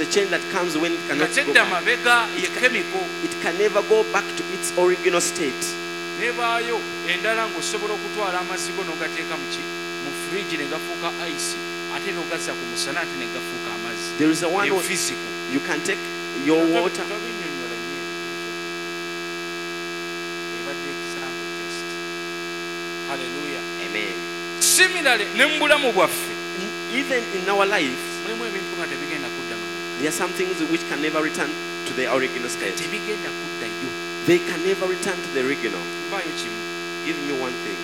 a change that comes when it cannot go Katedda back. mabega ye chemical. It can never go back to its original state. Nebaayo endala ng'osobola okutwala amazzi go n'ogateeka mu fridge ne gafuuka ice ate n'ogazza ku musana ate ne gafuuka amazzi. There is a one physical. you can take your water. Tabinnyonnyola nnyo ebadde example just. Hallelujah. Amen. Similarly ne mu bulamu bwaffe Even in our life, mulimu ebintu nga tebigenda kudda mu there are some things which can never return to their original state. tebigenda kuddayo. They can never return to the original. Mpaayo kimu. Give me one thing.